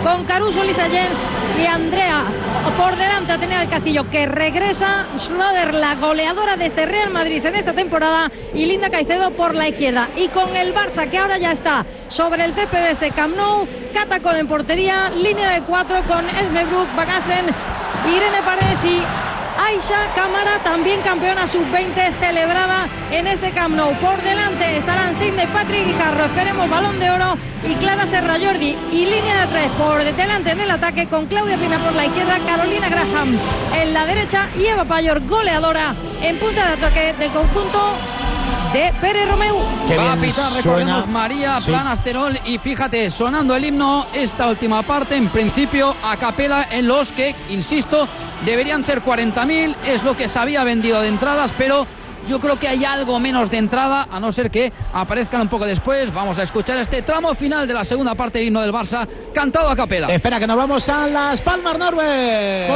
con Caruso, Lisa Jens y Andrea. Por delante Atenea del Castillo, que regresa. Schroeder, la goleadora de este Real Madrid en esta temporada, y Linda Caicedo por la izquierda. Y con el Barça, que ahora ya está sobre el césped de este Camp Nou, Catacol en portería, línea de 4 con Esme Brook, Van Asten, Irene Paredes y Aisha Cámara, también campeona sub-20 celebrada en este Camp Nou. Por delante estarán Sidney Patrick Guijarro, esperemos Balón de Oro, y Clara Serra Jordi. Y línea de 3 por delante en el ataque con Claudia Pina por la izquierda, Carolina Graham en la derecha y Eva Payor, goleadora en punta de ataque del conjunto de Pérez Romeu. Va a pitar, recordemos, María Planasterol, y fíjate, sonando el himno, esta última parte, en principio a capela, en los que, insisto, deberían ser 40.000, es lo que se había vendido de entradas, pero yo creo que hay algo menos de entrada, a no ser que aparezcan un poco después. Vamos a escuchar este tramo final de la segunda parte del himno del Barça, cantado a capela. Espera, que nos vamos a Las Palmas, Norbert.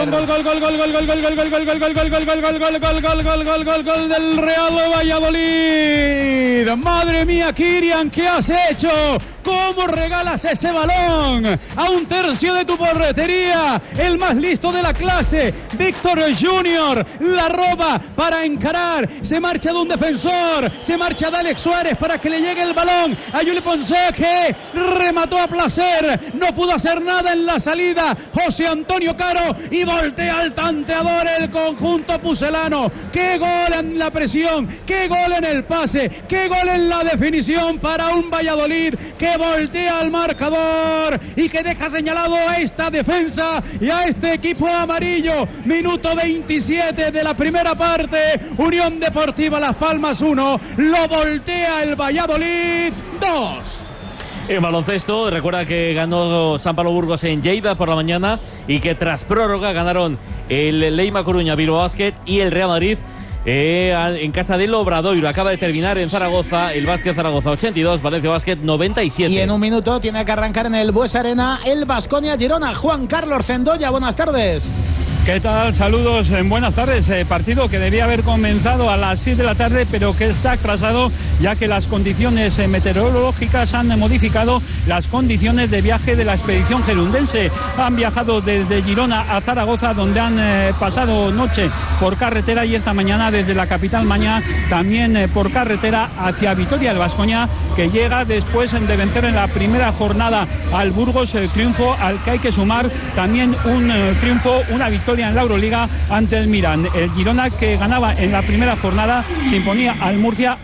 Gol del Real Valladolid. Madre mía, Kirian, ¿qué has hecho? ¿Cómo regalas ese balón a un tercio de tu portería? El más listo de la clase, Víctor Junior, la roba para encarar. Se marcha de un defensor, se marcha de Alex Suárez para que le llegue el balón a Juli Ponce, que remató a placer. No pudo hacer nada en la salida José Antonio Caro, y voltea al tanteador el conjunto pucelano. ¡Qué gol en la presión! ¡Qué gol en el pase! ¡Qué gol en la definición para un Valladolid que voltea al marcador y que deja señalado a esta defensa y a este equipo amarillo! Minuto 27 de la primera parte. Unión Deportiva Las Palmas 1, lo voltea el Valladolid 2. En baloncesto, recuerda que ganó San Pablo Burgos en Lleida por la mañana, y que tras prórroga ganaron el Leima Coruña, Bilbao Basket y el Real Madrid en casa del Obradoiro. Acaba de terminar en Zaragoza el Básquet Zaragoza 82, Valencia Basket 97. Y en un minuto tiene que arrancar en el Bues Arena el Baskonia Girona. Juan Carlos Cendoya, buenas tardes. ¿Qué tal? Saludos, buenas tardes. Partido que debía haber comenzado a las 6 de la tarde, pero que se ha atrasado ya que las condiciones meteorológicas han modificado las condiciones de viaje de la expedición gerundense. Han viajado desde Girona a Zaragoza, donde han pasado noche por carretera, y esta mañana desde la capital Mañá también por carretera hacia Vitoria. El Baskonia, que llega después de vencer en la primera jornada al Burgos, el triunfo al que hay que sumar también un triunfo, una victoria en la Euroliga ante el Milan. El Girona, que ganaba en la primera jornada, se imponía al Murcia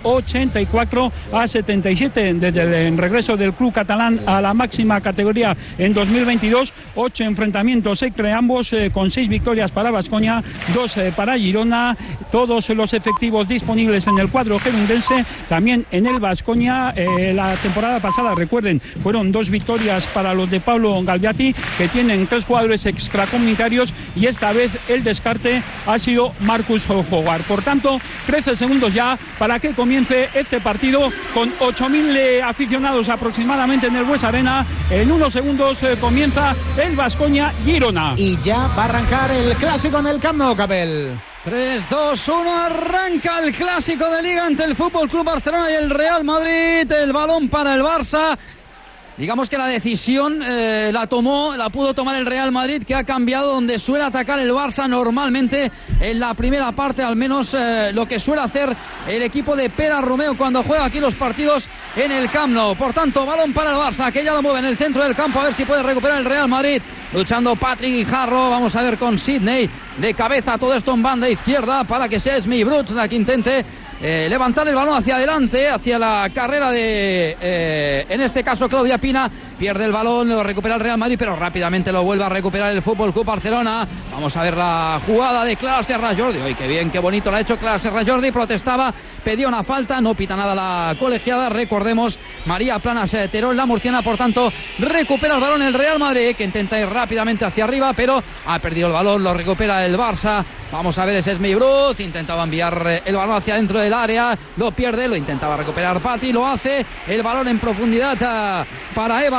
84-77 desde el regreso del club catalán a la máxima categoría en 2022. 8 enfrentamientos entre ambos, con 6 victorias para Baskonia, 2 para Girona. Todos los efectivos disponibles en el cuadro gerundense, también en el Baskonia. La temporada pasada, recuerden, fueron 2 victorias para los de Pablo Galviati, que tienen 3 jugadores extracomunitarios, y esta vez el descarte ha sido Marcus Howard. Por tanto, 13 segundos ya para que comience este partido, con 8.000 aficionados aproximadamente en el Bues Arena. En unos segundos comienza el Baskonia Girona. Y ya va a arrancar el clásico en el Camp Nou, Capel. 3, 2, 1, arranca el clásico de Liga ante el Fútbol Club Barcelona y el Real Madrid. El balón para el Barça. Digamos que la decisión la pudo tomar el Real Madrid, que ha cambiado donde suele atacar el Barça normalmente en la primera parte, al menos lo que suele hacer el equipo de Pere Romeu cuando juega aquí los partidos en el Camp Nou. Por tanto, balón para el Barça, que ya lo mueve en el centro del campo, a ver si puede recuperar el Real Madrid. Luchando Patrick Guijarro, vamos a ver con Sidney de cabeza, todo esto en banda izquierda para que sea Esme Brook la que intente levantar el balón hacia adelante, hacia la carrera de en este caso Claudia Pina. Pierde el balón, lo recupera el Real Madrid, pero rápidamente lo vuelve a recuperar el Fútbol Club Barcelona. Vamos a ver la jugada de Clara Serra Jordi. ¡Ay, qué bien, qué bonito la ha hecho Clara Serra Jordi! Protestaba, pedía una falta, no pita nada la colegiada. Recordemos, María Planas Terol, la murciana. Por tanto, recupera el balón el Real Madrid, que intenta ir rápidamente hacia arriba, pero ha perdido el balón, lo recupera el Barça. Vamos a ver, ese es Bruce, intentaba enviar el balón hacia dentro del área, lo pierde, lo intentaba recuperar Pati, lo hace, el balón en profundidad para Eva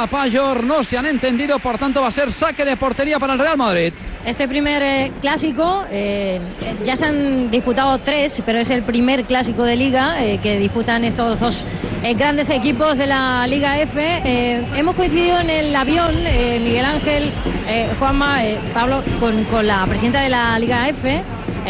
Payor no se han entendido, por tanto va a ser saque de portería para el Real Madrid. Este primer clásico, ya se han disputado 3, pero es el primer clásico de Liga que disputan estos dos grandes equipos de la Liga F. Hemos coincidido en el avión, Miguel Ángel, Juanma, Pablo, con la presidenta de la Liga F.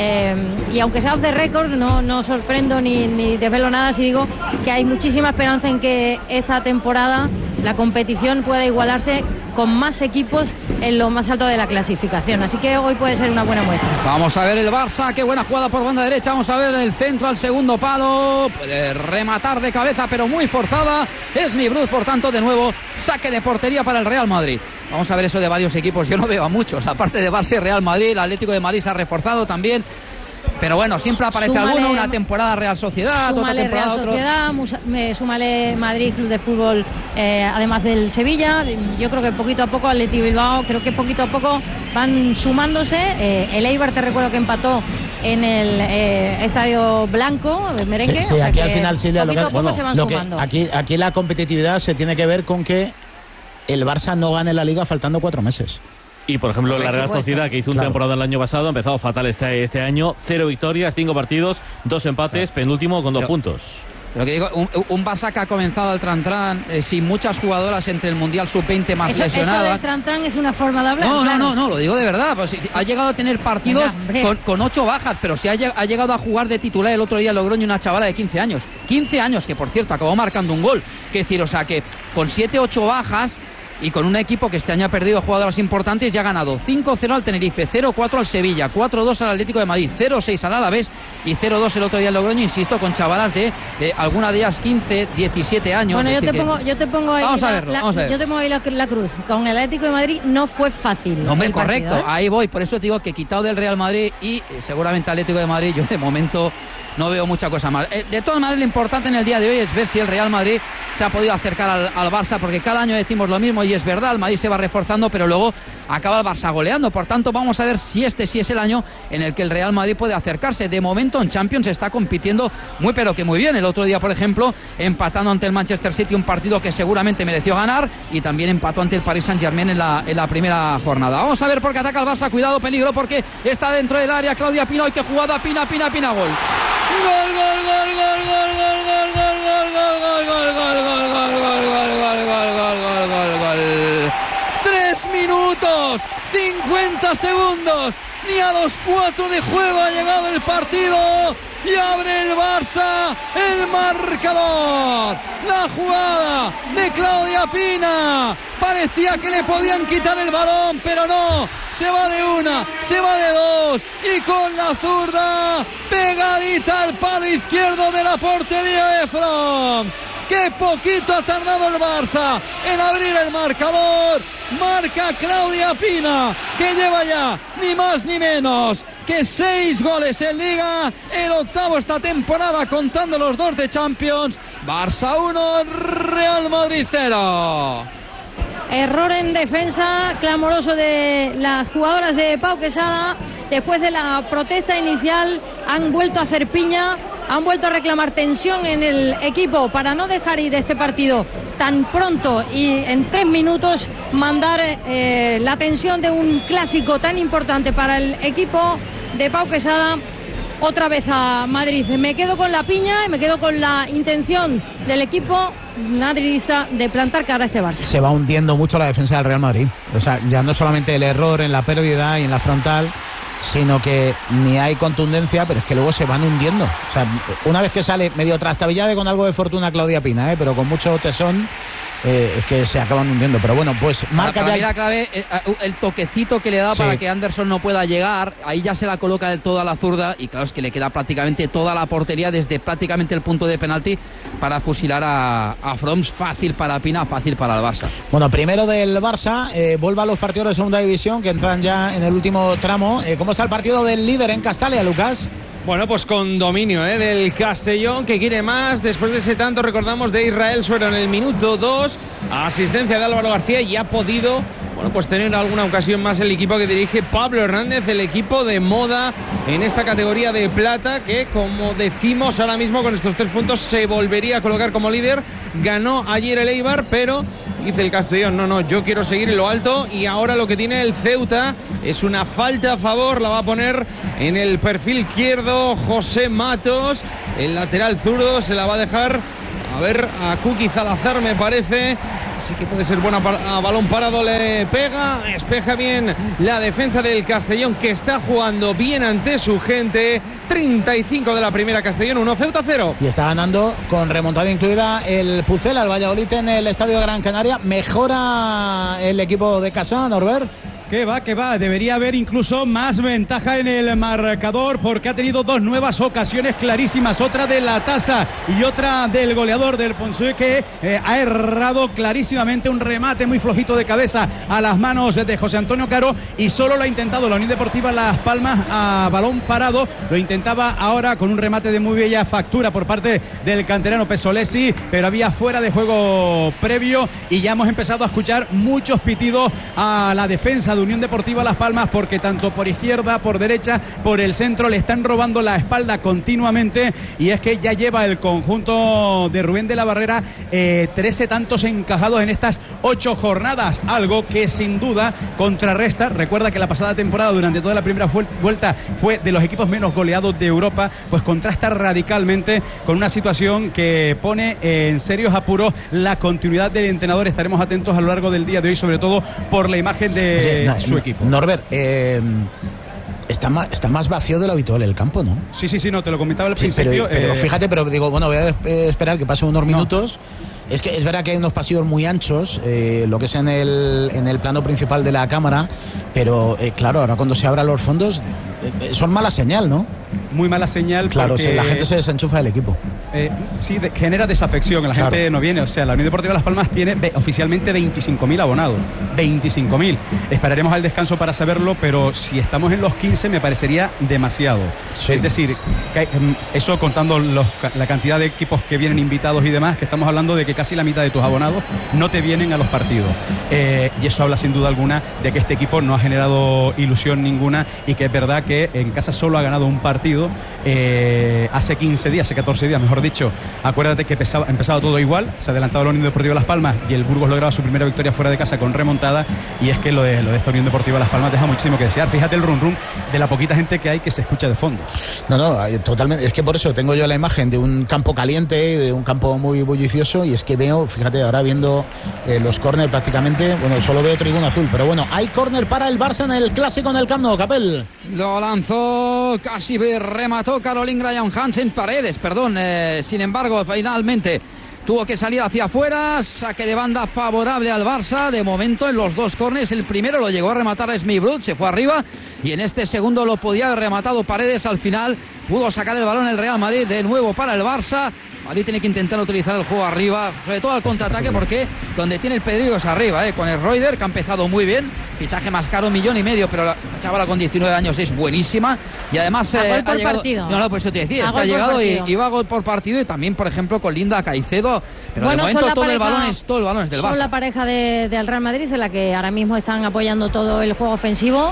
Y aunque sea off the record, no sorprendo ni desvelo nada si digo que hay muchísima esperanza en que esta temporada la competición pueda igualarse con más equipos en lo más alto de la clasificación, así que hoy puede ser una buena muestra. Vamos a ver el Barça, qué buena jugada por banda derecha, vamos a ver el centro al segundo palo, puede rematar de cabeza pero muy forzada, es mi Bruce, por tanto de nuevo saque de portería para el Real Madrid. Vamos a ver eso de varios equipos, yo no veo a muchos, aparte de Barça y Real Madrid, el Atlético de Madrid se ha reforzado también. Pero bueno, siempre aparece alguno, una temporada Real Sociedad, otra temporada Real Sociedad, súmale Madrid Club de Fútbol, además del Sevilla. Yo creo que poquito a poco Athletic Bilbao, creo que poquito a poco van sumándose. El Eibar, te recuerdo que empató en el Estadio Blanco de Merengue. Sí, o sea, aquí al final, Silvia, poquito a poco se van sumando. Aquí la competitividad se tiene que ver con que el Barça no gane la Liga faltando 4 meses. Y por ejemplo la Real Sociedad, que hizo una temporada el año pasado, ha empezado fatal este año, 0 victorias, 5 partidos, 2 empates, penúltimo con 2 puntos. Lo que digo, un Barça que ha comenzado al Tran-Tran sin muchas jugadoras entre el Mundial Sub-20 más lesionadas. Eso del Tran-Tran es una forma de hablar. No, lo digo de verdad. Pues ha llegado a tener partidos con 8 bajas, pero sí ha llegado a jugar de titular el otro día en Logroño una chavala de 15 años. 15 años, que por cierto acabó marcando un gol. Que decir, o sea que con 7-8 bajas y con un equipo que este año ha perdido jugadoras importantes, ya ha ganado 5-0 al Tenerife, 0-4 al Sevilla, 4-2 al Atlético de Madrid, 0-6 al Alavés y 0-2 el otro día en Logroño, insisto, con chavalas de alguna de ellas 15, 17 años. Bueno, yo te pongo ahí vamos a ver. Yo te pongo ahí la cruz. Con el Atlético de Madrid no fue fácil. No, hombre, correcto, partido, ahí voy. Por eso te digo que quitado del Real Madrid y seguramente Atlético de Madrid, yo de momento no veo mucha cosa más. De todas maneras, lo importante en el día de hoy es ver si el Real Madrid se ha podido acercar al Barça, porque cada año decimos lo mismo y es verdad, el Madrid se va reforzando, pero luego acaba el Barça goleando. Por tanto, vamos a ver si este sí es el año en el que el Real Madrid puede acercarse. De momento en Champions está compitiendo muy pero que muy bien. El otro día, por ejemplo, empatando ante el Manchester City, un partido que seguramente mereció ganar, y también empató ante el Paris Saint-Germain en la primera jornada. Vamos a ver por qué ataca el Barça. Cuidado, peligro, porque está dentro del área Claudia Pina. ¡Ay, qué jugada! Pina, gol. Gol. 3 minutos 50 segundos, ni a los 4 de juego ha llegado el partido y abre el Barça el marcador. La jugada de Claudia Pina, parecía que le podían quitar el balón, pero no, se va de una, se va de dos, y con la zurda pegadita al palo izquierdo de la portería de From. Qué poquito ha tardado el Barça en abrir el marcador. Marca Claudia Pina, que lleva ya ni más ni menos que 6 goles en Liga, el 8º esta temporada contando los 2 de Champions. Barça 1, Real Madrid 0. Error en defensa clamoroso de las jugadoras de Pau Quesada. Después de la protesta inicial han vuelto a hacer piña, han vuelto a reclamar tensión en el equipo para no dejar ir este partido tan pronto y en 3 minutos mandar la tensión de un clásico tan importante para el equipo de Pau Quesada otra vez a Madrid. Me quedo con la piña y me quedo con la intención del equipo madridista de plantar cara a este Barça. Se va hundiendo mucho la defensa del Real Madrid. O sea, ya no solamente el error en la pérdida y en la frontal, sino que ni hay contundencia, pero es que luego se van hundiendo. O sea, una vez que sale medio trastabillada con algo de fortuna Claudia Pina, pero con mucho tesón, es que se acaban hundiendo. Pero bueno, pues marca ya. La clave, el toquecito que le da para que Anderson no pueda llegar, ahí ya se la coloca del todo a la zurda, y claro, es que le queda prácticamente toda la portería desde prácticamente el punto de penalti para fusilar a Froms. Fácil para Pina, fácil para el Barça. Bueno, primero del Barça, vuelva a los partidos de segunda división que entran ya en el último tramo. ¿Cómo está el partido del líder en Castalia, Lucas? Bueno, pues con dominio del Castellón, que quiere más después de ese tanto, recordamos, de Israel Suero en el minuto 2, asistencia de Álvaro García, y ha podido bueno, pues tener alguna ocasión más el equipo que dirige Pablo Hernández, el equipo de moda en esta categoría de plata, que como decimos ahora mismo con estos 3 puntos se volvería a colocar como líder. Ganó ayer el Eibar, pero dice el Castellón, no, yo quiero seguir en lo alto, y ahora lo que tiene el Ceuta es una falta a favor, la va a poner en el perfil izquierdo José Matos, el lateral zurdo se la va a dejar, a ver, a Kuki Salazar me parece. Así que puede ser buena a balón parado, le pega, despeja bien la defensa del Castellón, que está jugando bien ante su gente. 35 de la primera, Castellón 1, Ceuta 0. Y está ganando con remontada incluida el Pucel al Valladolid en el Estadio de Gran Canaria. Mejora el equipo de casa, Norbert. Que va, debería haber incluso más ventaja en el marcador, porque ha tenido 2 nuevas ocasiones clarísimas, otra de la Tasa y otra del goleador del Ponsue, que ha errado clarísimamente un remate muy flojito de cabeza a las manos de José Antonio Caro, y solo lo ha intentado la Unión Deportiva Las Palmas a balón parado. Lo intentaba ahora con un remate de muy bella factura por parte del canterano Pesolesi, pero había fuera de juego previo, y ya hemos empezado a escuchar muchos pitidos a la defensa de Unión Deportiva Las Palmas, porque tanto por izquierda, por derecha, por el centro le están robando la espalda continuamente, y es que ya lleva el conjunto de Rubén de la Barrera 13 tantos encajados en estas 8 jornadas, algo que sin duda contrarresta. Recuerda que la pasada temporada, durante toda la primera vuelta, fue de los equipos menos goleados de Europa, pues contrasta radicalmente con una situación que pone en serios apuros la continuidad del entrenador. Estaremos atentos a lo largo del día de hoy, sobre todo por la imagen de su equipo. Norbert, está más vacío de lo habitual el campo, ¿no? Sí, no, te lo comentaba al principio. Pero fíjate, digo, bueno, voy a esperar que pasen unos minutos. Es que es verdad que hay unos pasillos muy anchos, lo que es en el plano principal de la cámara, pero claro, ahora cuando se abran los fondos, son mala señal, ¿no? Muy mala señal. Claro, porque, si la gente se desenchufa del equipo. Sí, genera desafección, la gente no viene. O sea, la Unión Deportiva Las Palmas tiene oficialmente 25.000 abonados. 25.000. Esperaremos al descanso para saberlo, pero si estamos en los 15 me parecería demasiado. Sí. Es decir, eso contando la cantidad de equipos que vienen invitados y demás, que estamos hablando de que casi la mitad de tus abonados no te vienen a los partidos. Y eso habla sin duda alguna de que este equipo no ha generado ilusión ninguna, y que es verdad que en casa solo ha ganado un partido hace 15 días, hace 14 días, mejor dicho. Acuérdate que empezaba todo igual, se ha adelantado la Unión Deportiva Las Palmas y el Burgos lograba su primera victoria fuera de casa con remontada, y es que lo de esta Unión Deportiva Las Palmas deja muchísimo que desear. Fíjate el rum de la poquita gente que hay que se escucha de fondo. No, totalmente. Es que por eso tengo yo la imagen de un campo caliente, de un campo muy bullicioso, y es que veo, fíjate, ahora viendo los córner prácticamente, bueno, solo veo tribuna azul, pero bueno, hay córner para el Barça en el Clásico en el Camp Nou, Capel. Lo lanzó, casi remató Caroline Graham Hansen, sin embargo, finalmente tuvo que salir hacia afuera. Saque de banda favorable al Barça. De momento en los 2 córneres, el primero lo llegó a rematar Smith Brut, se fue arriba, y en este segundo lo podía haber rematado Paredes. Al final pudo sacar el balón el Real Madrid de nuevo para el Barça. Madrid tiene que intentar utilizar el juego arriba, sobre todo al contraataque, porque donde tiene el peligro es arriba, con el Reuter, que ha empezado muy bien. Fichaje más caro, 1,5 millones, pero la chavala con 19 años es buenísima, y además gol por partido. No, por eso te decía, es que ha llegado y va a gol por partido, y también, por ejemplo, con Linda Caicedo, pero bueno, de momento todo el balón es del Barça. Son la pareja del Real Madrid, en la que ahora mismo están apoyando todo el juego ofensivo.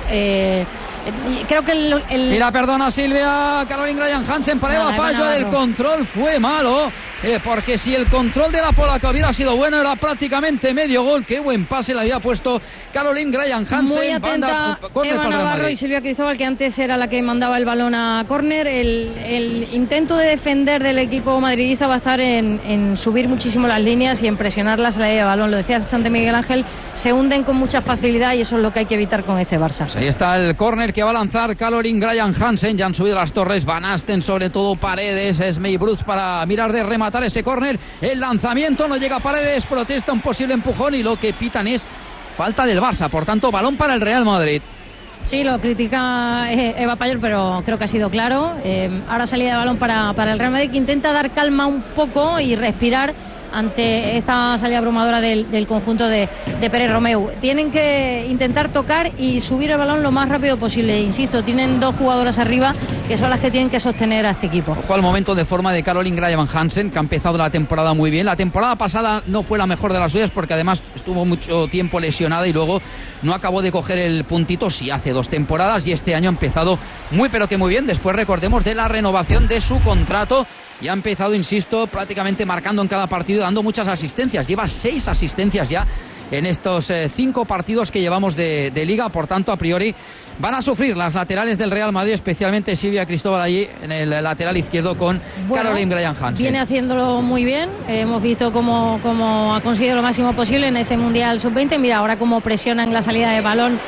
Creo que Mira, perdona Silvia, Caroline Graham Hansen para Eva Payo, el control fue malo. Porque si el control de la polaca hubiera sido bueno, era prácticamente medio gol. Qué buen pase le había puesto Caroline Graham Hansen. Muy atenta Eva Navarro y Silvia Cristóbal, que antes era la que mandaba el balón a córner. El intento de defender del equipo madridista va a estar en subir muchísimo las líneas y en presionar la salida de balón. Lo decía Santi Miguel Ángel, se hunden con mucha facilidad, y eso es lo que hay que evitar con este Barça. Pues ahí está el córner que va a lanzar Caroline Graham Hansen. Ya han subido las torres, Van Asten, sobre todo Paredes, Smith Brut, para mirar de rematar ese córner. El lanzamiento no llega a Paredes, protesta un posible empujón, y lo que pitan es falta del Barça. Por tanto, balón para el Real Madrid. Sí, lo critica Eva Payor, pero creo que ha sido claro. Ahora salida de balón para el Real Madrid, que intenta dar calma un poco y respirar ante esta salida abrumadora del conjunto de Pérez Romeu. Tienen que intentar tocar y subir el balón lo más rápido posible. Insisto, tienen 2 jugadoras arriba que son las que tienen que sostener a este equipo. Ojo al momento de forma de Caroline Graham-Hansen, que ha empezado la temporada muy bien. La temporada pasada no fue la mejor de las suyas porque además estuvo mucho tiempo lesionada y luego no acabó de coger el puntito, sí, hace 2 temporadas, y este año ha empezado muy pero que muy bien. Después, recordemos, de la renovación de su contrato, y ha empezado, insisto, prácticamente marcando en cada partido, dando muchas asistencias. Lleva 6 asistencias ya en estos 5 partidos que llevamos de Liga. Por tanto, a priori van a sufrir las laterales del Real Madrid, especialmente Silvia Cristóbal allí en el lateral izquierdo con Caroline Graham-Hansen. Viene haciéndolo muy bien. Hemos visto cómo ha conseguido lo máximo posible en ese Mundial Sub-20. Mira ahora cómo presionan la salida de balón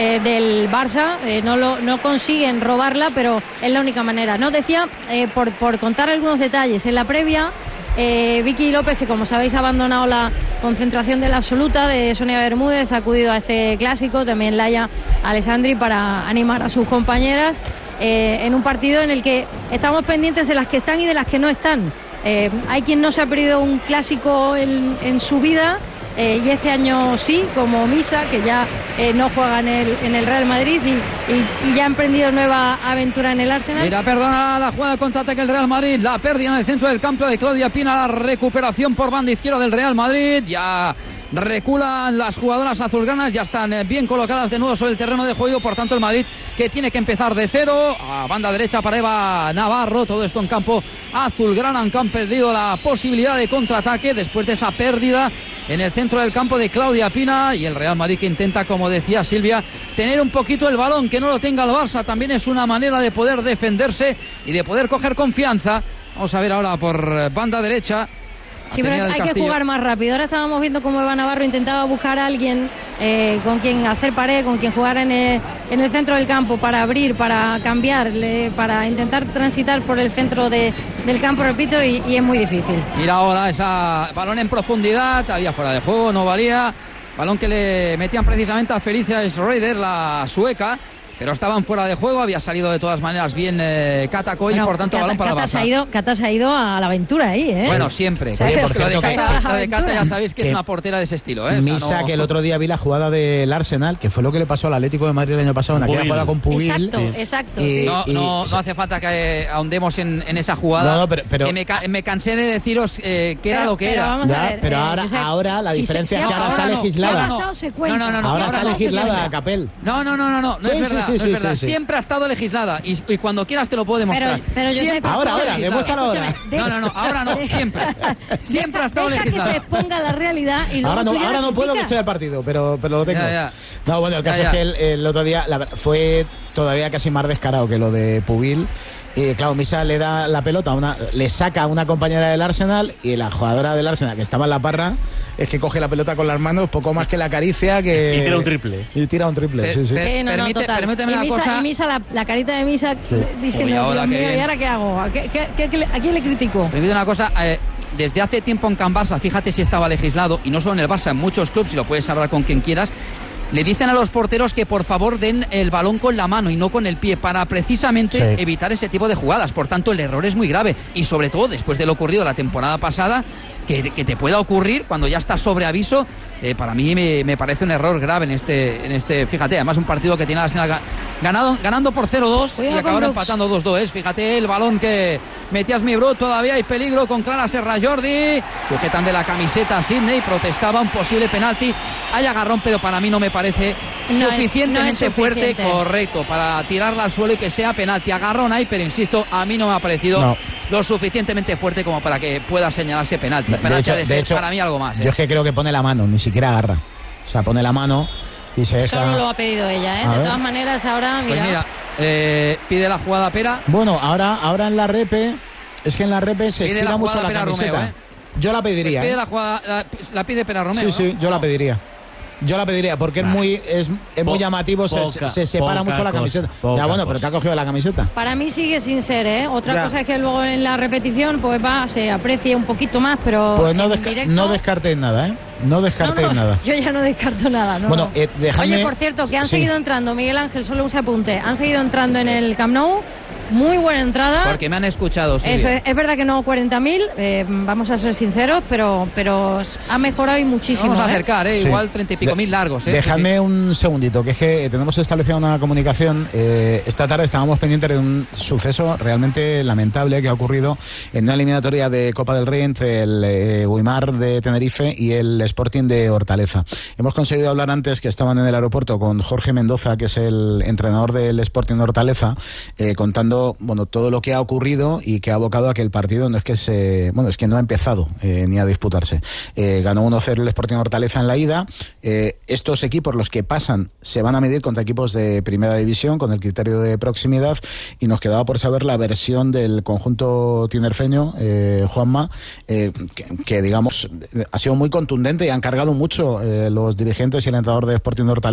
del Barça. No consiguen robarla, pero es la única manera. No decía, por contar algunos detalles, en la previa, Vicky López, que como sabéis ha abandonado la concentración de la absoluta de Sonia Bermúdez, ha acudido a este clásico, también Laia Alessandri, para animar a sus compañeras en un partido en el que estamos pendientes de las que están y de las que no están. Hay quien no se ha perdido un clásico en su vida, y este año sí, como Misa, que ya no juega en el Real Madrid y ya ha emprendido nueva aventura en el Arsenal. Mira, perdona la jugada de contraataque del Real Madrid, la pérdida en el centro del campo de Claudia Pina, la recuperación por banda izquierda del Real Madrid. Ya reculan las jugadoras azulgranas, ya están bien colocadas de nuevo sobre el terreno de juego. Por tanto, el Madrid, que tiene que empezar de cero, a banda derecha para Eva Navarro. Todo esto en campo azulgrana, aunque han perdido la posibilidad de contraataque después de esa pérdida en el centro del campo de Claudia Pina. Y el Real Madrid, que intenta, como decía Silvia, tener un poquito el balón, que no lo tenga el Barça. También es una manera de poder defenderse y de poder coger confianza. Vamos a ver ahora por banda derecha. Sí, pero hay que jugar más rápido. Ahora estábamos viendo cómo Eva Navarro intentaba buscar a alguien con quien hacer pared, con quien jugar en el centro del campo, para abrir, para cambiar, para intentar transitar por el centro del campo, repito, y es muy difícil. Mira ahora esa balón en profundidad, había fuera de juego, no valía. Balón que le metían precisamente a Felicia Schroeder, la sueca, pero estaban fuera de juego. Había salido de todas maneras bien Cata Coy, por tanto balón para el Barça. Cata se ha ido a la aventura ahí, ¿eh? Bueno, siempre. Oye, por cierto, lo de Cata ya sabéis que es una portera de ese estilo, ¿eh? Misa, o sea, no... que el otro día vi la jugada del Arsenal, que fue lo que le pasó al Atlético de Madrid el año pasado en aquella jugada con Pubil. Exacto. Sí. No hace falta que ahondemos en esa jugada. No, pero me cansé de deciros qué era lo que era. Vamos a ver, pero ahora la diferencia es que ahora está legislada. Ahora está legislada, Capel. No es verdad. Siempre ha estado legislada y cuando quieras te lo puedo demostrar. Pero ahora, demuéstralo ahora. Ahora no, siempre ha estado legislada. Que se exponga la realidad y luego ahora no puedo, que estoy al partido, pero lo tengo. Ya. No, bueno, el caso es que el otro día fue todavía casi más descarado que lo de Pubil. Claro, Misa le da la pelota, le saca a una compañera del Arsenal, y la jugadora del Arsenal, que estaba en la parra, es que coge la pelota con las manos, poco más que la acaricia, y tira un triple. Sí. Permíteme una cosa. Y Misa, la carita de Misa, diciendo, Dios mío, ¿y ahora qué hago? ¿A quién le critico? Permíteme una cosa. Desde hace tiempo en Can Barça, fíjate si estaba legislado, y no solo en el Barça, en muchos clubes, y lo puedes hablar con quien quieras, le dicen a los porteros que por favor den el balón con la mano y no con el pie, para precisamente evitar ese tipo de jugadas. Por tanto, el error es muy grave, y sobre todo después de lo ocurrido la temporada pasada, que te pueda ocurrir cuando ya estás sobre aviso. Para mí me parece un error grave en este. Fíjate, además un partido que tiene la Arsenal ganando por 0-2 y acabaron empatando 2-2. Fíjate el balón que metía Smith-Rowe, todavía hay peligro con Clara Serra Jordi, sujetan de la camiseta a Sidney, protestaba un posible penalti. Hay agarrón, pero para mí no me parece suficientemente fuerte, correcto, para tirarla al suelo y que sea penalti. Agarrón hay, pero insisto, a mí no me ha parecido lo suficientemente fuerte como para que pueda señalarse penalti. De hecho, para mí algo más. Yo es que creo que pone la mano, ni siquiera agarra. O sea, pone la mano y se deja. Solo lo ha pedido ella, ¿eh? De todas maneras, ahora, mira. Pide la jugada Pera. Bueno, ahora en la repe, es que en la repe se estira mucho la camiseta. Romeo, Yo la pediría. Pide la jugada, la pide Pera Romeo. Sí, yo la pediría. Porque es muy llamativo, se separa mucho la camiseta. Pero te ha cogido la camiseta. Para mí sigue sin ser, ¿eh? Otra cosa es que luego en la repetición se aprecie un poquito más, pero pues no descartéis nada, ¿eh? No descartéis nada. Yo ya no descarto nada, ¿no? Bueno, dejadme... Oye, por cierto, que han seguido entrando, Miguel Ángel, solo un apunte, han seguido entrando en el Camp Nou Muy buena entrada. Porque me han escuchado. Eso es verdad que no 40.000, vamos a ser sinceros, pero ha mejorado y muchísimo. Vamos a acercar, Sí. igual 30 y pico mil largos. Dejadme un segundito, que es que tenemos establecida una comunicación. Esta tarde estábamos pendientes de un suceso realmente lamentable que ha ocurrido en una eliminatoria de Copa del Rey entre el Guimar de Tenerife y el Sporting de Hortaleza. Hemos conseguido hablar antes, que estaban en el aeropuerto, con Jorge Mendoza, que es el entrenador del Sporting de Hortaleza, contando todo lo que ha ocurrido y que ha abocado a que el partido es que no ha empezado ni a disputarse. Ganó 1-0 el Sporting Hortaleza en la ida. Estos equipos, los que pasan, se van a medir contra equipos de primera división con el criterio de proximidad, y nos quedaba por saber la versión del conjunto tinerfeño, Juanma, que digamos ha sido muy contundente y han cargado mucho los dirigentes y el entrenador de Sporting de Hortaleza